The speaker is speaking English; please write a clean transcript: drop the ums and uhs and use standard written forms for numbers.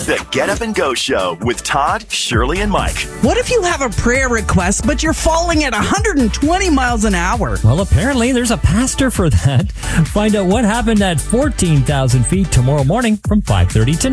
The Get Up and Go Show with Todd, Shirley, and Mike. What if you have a prayer request, but you're falling at 120 miles an hour? Well, apparently there's a pastor for that. Find out what happened at 14,000 feet tomorrow morning from 5:30 to 9.